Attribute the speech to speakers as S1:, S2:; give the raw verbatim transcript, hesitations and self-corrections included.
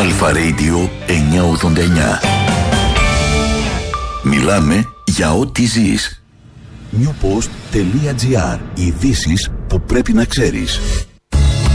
S1: Αλφα Radio εννιακόσια ογδόντα εννιά. Μιλάμε για ό,τι ζεις. newpost.gr. Ειδήσεις που πρέπει να ξέρεις.